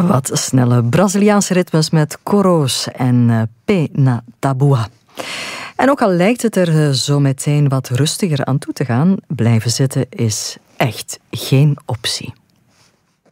Wat snelle Braziliaanse ritmes met coro's en Pena Tabua. En ook al lijkt het er zo meteen wat rustiger aan toe te gaan, blijven zitten is echt geen optie.